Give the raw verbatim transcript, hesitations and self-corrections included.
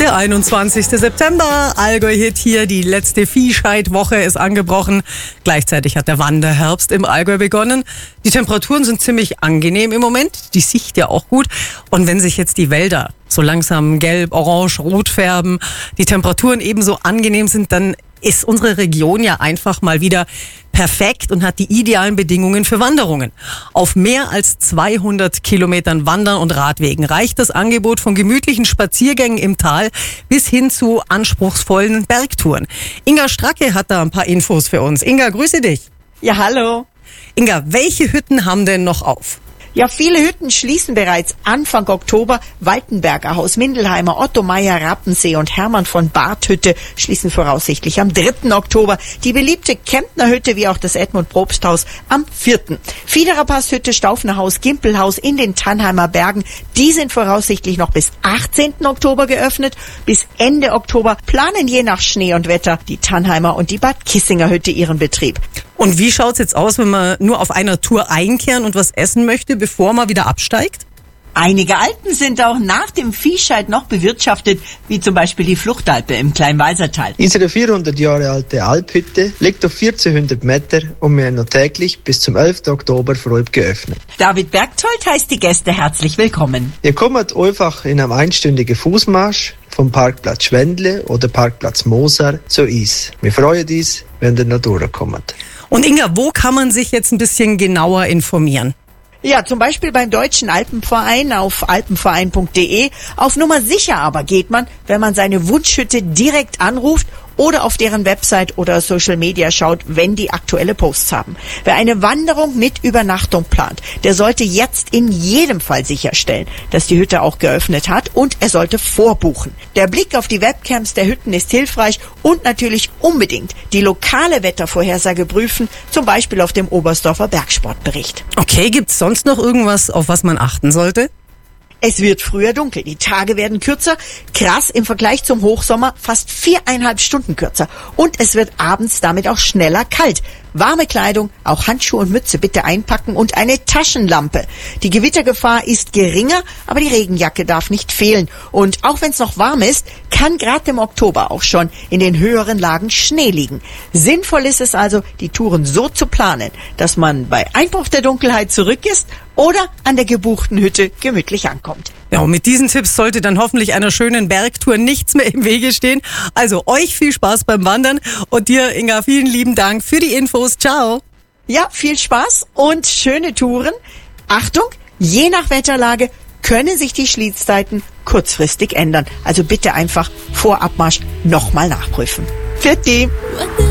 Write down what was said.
Der einundzwanzigste September, Allgäu-Hit hier, die letzte Viehscheidwoche ist angebrochen. Gleichzeitig hat der Wanderherbst im Allgäu begonnen. Die Temperaturen sind ziemlich angenehm im Moment, die Sicht ja auch gut. Und wenn sich jetzt die Wälder so langsam gelb, orange, rot färben, die Temperaturen ebenso angenehm sind, dann ist unsere Region ja einfach mal wieder perfekt und hat die idealen Bedingungen für Wanderungen. Auf mehr als zweihundert Kilometern Wandern und Radwegen reicht das Angebot von gemütlichen Spaziergängen im Tal bis hin zu anspruchsvollen Bergtouren. Inga Stracke hat da ein paar Infos für uns. Inga, grüße dich. Ja, hallo. Inga, welche Hütten haben denn noch auf? Ja, viele Hütten schließen bereits Anfang Oktober. Waltenberger Haus, Mindelheimer, Otto Meier, Rappensee und Hermann von Barth Hütte schließen voraussichtlich am dritten Oktober. Die beliebte Kemptner Hütte wie auch das Edmund Probst Haus am vierten Fiederer Pass Hütte, Staufner Haus, Gimpelhaus in den Tannheimer Bergen, die sind voraussichtlich noch bis achtzehnten Oktober geöffnet. Bis Ende Oktober planen je nach Schnee und Wetter die Tannheimer und die Bad Kissinger Hütte ihren Betrieb. Und wie schaut's jetzt aus, wenn man nur auf einer Tour einkehren und was essen möchte, bevor man wieder absteigt? Einige Alpen sind auch nach dem Viehscheid noch bewirtschaftet, wie zum Beispiel die Fluchtalpe im Kleinwalsertal. Unsere vierhundert Jahre alte Alphütte liegt auf vierzehnhundert Meter und wir haben noch täglich bis zum elften Oktober vorab geöffnet. David Bergtold heißt die Gäste herzlich willkommen. Ihr kommt einfach in einem einstündigen Fußmarsch vom Parkplatz Schwendle oder Parkplatz Moser zu uns. Wir freuen uns, wenn ihr noch durchkommt. Und Inga, wo kann man sich jetzt ein bisschen genauer informieren? Ja, zum Beispiel beim Deutschen Alpenverein auf alpenverein punkt de. Auf Nummer sicher aber geht man, wenn man seine Wunschhütte direkt anruft oder auf deren Website oder Social Media schaut, wenn die aktuelle Posts haben. Wer eine Wanderung mit Übernachtung plant, der sollte jetzt in jedem Fall sicherstellen, dass die Hütte auch geöffnet hat, und er sollte vorbuchen. Der Blick auf die Webcams der Hütten ist hilfreich und natürlich unbedingt die lokale Wettervorhersage prüfen, zum Beispiel auf dem Oberstdorfer Bergsportbericht. Okay, gibt's sonst noch irgendwas, auf was man achten sollte? Es wird früher dunkel, die Tage werden kürzer, krass im Vergleich zum Hochsommer, fast viereinhalb Stunden kürzer. Und es wird abends damit auch schneller kalt. Warme Kleidung, auch Handschuhe und Mütze bitte einpacken und eine Taschenlampe. Die Gewittergefahr ist geringer, aber die Regenjacke darf nicht fehlen. Und auch wenn es noch warm ist, kann gerade im Oktober auch schon in den höheren Lagen Schnee liegen. Sinnvoll ist es also, die Touren so zu planen, dass man bei Einbruch der Dunkelheit zurück ist oder an der gebuchten Hütte gemütlich ankommt. Ja, und mit diesen Tipps sollte dann hoffentlich einer schönen Bergtour nichts mehr im Wege stehen. Also euch viel Spaß beim Wandern und dir, Inga, vielen lieben Dank für die Infos. Ciao. Ja, viel Spaß und schöne Touren. Achtung, je nach Wetterlage können sich die Schließzeiten kurzfristig ändern. Also bitte einfach vor Abmarsch nochmal nachprüfen. Für die.